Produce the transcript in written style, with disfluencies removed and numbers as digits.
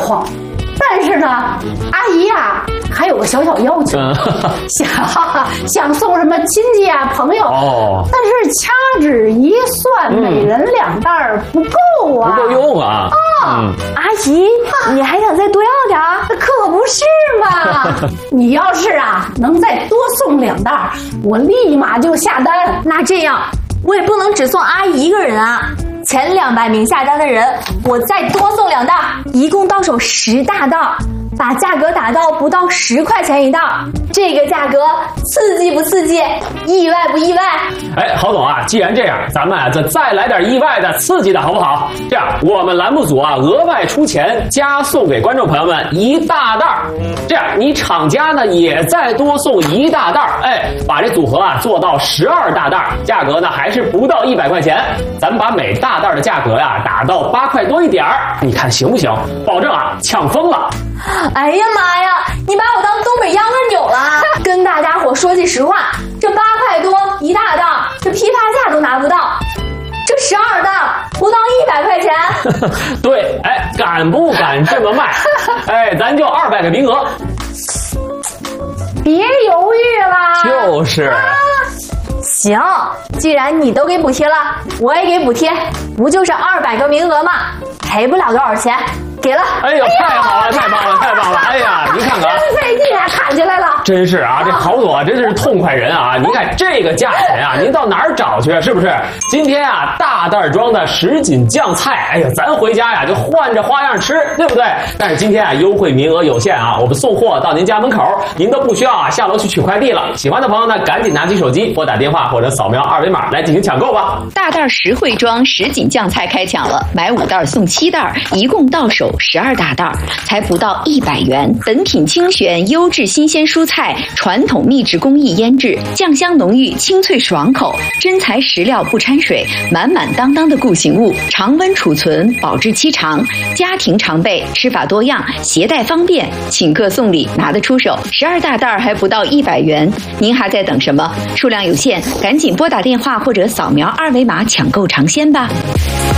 慌。但是呢，阿姨呀，还有个小小要求，想送什么亲戚啊、朋友，但是掐指一算，每人2袋不够啊， 不够用啊。 阿姨，你还想再多要点儿？ 可不是嘛！你要是能再多送2袋，我立马就下单。 那这样，我也不能只送阿姨一个人啊。前200名下单的人，我再多送2袋，一共到手10大袋，把价格打到不到10块钱一袋。这个价格刺激不刺激？意外不意外？ 哎，郝总啊，既然这样，咱们再来点意外的、刺激的，好不好？这样，我们栏目组额外出钱加送给观众朋友们1大袋。这样，你厂家呢也再多送1大袋，哎，把这组合做到12大袋，价格呢还是不到100块钱。咱们把每大袋的价格打到8块多一点儿，你看行不行？保证抢疯了！ 哎呀妈呀，你把我当东北秧歌扭了！跟大家伙说句实话，这8块多1大袋，这批发价都拿不到，这12袋不到100块钱。 对，哎，敢不敢这么卖？哎，咱就200个名额。 别犹豫了。 就是。 行，既然你都给补贴了，我也给补贴，不就是200个名额吗？赔不了多少钱，给了。 哎呦，太好了，太棒了，太棒了！哎呀，您看看， 真费劲砍下来了。 真是这郝总真是痛快人啊！您看这个价钱您到哪儿找去？是不是？今天大袋装的什锦酱菜，哎呀，咱回家就换着花样吃，对不对？但是今天优惠名额有限我们送货到您家门口，您都不需要下楼去取快递了。喜欢的朋友呢，赶紧拿起手机拨打电话或者扫描2维码来进行抢购吧。 大袋实惠装什锦酱菜开抢了，买5袋送7袋，一共到手12大袋，才不到100元。本品精选优质新鲜蔬菜，传统秘制工艺腌制，酱香浓郁，清脆爽口，真材实料不掺水，满满当当的固形物，常温储存，保质期长，家庭常备，吃法多样，携带方便，请客送礼拿得出手。12大袋还不到100元，您还在等什么？数量有限，赶紧拨打电话或者扫描2维码抢购尝鲜吧。